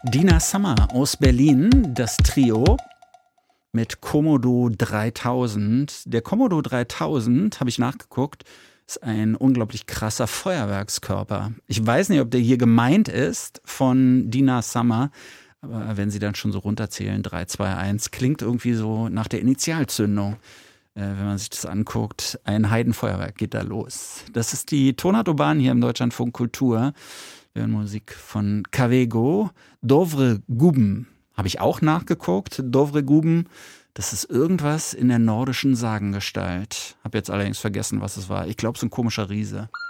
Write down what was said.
Dina Summer aus Berlin, das Trio mit Komodo 3000. Der Komodo 3000, habe ich nachgeguckt, ist ein unglaublich krasser Feuerwerkskörper. Ich weiß nicht, ob der hier gemeint ist von Dina Summer, aber wenn sie dann schon so runterzählen, 3, 2, 1, klingt irgendwie so nach der Initialzündung. Wenn man sich das anguckt, ein Heidenfeuerwerk geht da los. Das ist die Tonart Urban hier im Deutschlandfunk Kultur. Wir hören Musik von Kavego. Dovre Guben habe ich auch nachgeguckt. Dovre Guben, das ist irgendwas in der nordischen Sagengestalt. Habe jetzt allerdings vergessen, was es war. Ich glaube, so ein komischer Riese.